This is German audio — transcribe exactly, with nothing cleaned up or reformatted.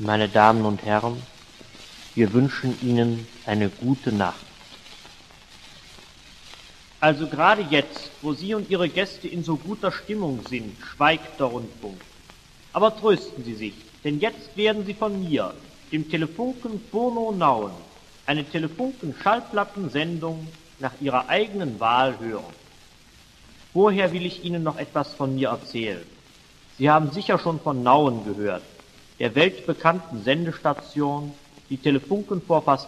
Meine Damen und Herren, wir wünschen Ihnen eine gute Nacht. Also gerade jetzt, wo Sie und Ihre Gäste in so guter Stimmung sind, schweigt der Rundfunk. Aber trösten Sie sich, denn jetzt werden Sie von mir, dem Telefunken Furno Nauen, eine Telefunken-Schallplattensendung nach Ihrer eigenen Wahl hören. Vorher will ich Ihnen noch etwas von mir erzählen. Sie haben sicher schon von Nauen gehört, der weltbekannten Sendestation, die Telefunken vor fast